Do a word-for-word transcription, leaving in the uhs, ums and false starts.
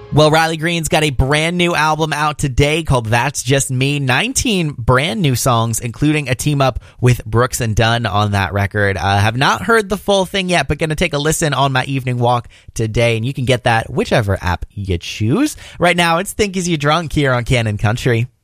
Well, Riley Green's got a brand new album out today called That's Just Me. nineteen brand new songs, including a team up with Brooks and Dunn on that record. I uh, have not heard the full thing yet, but going to take a listen on my evening walk today. And you can get that whichever app you choose. Right now, it's Think Is You Drunk here on Canon Country.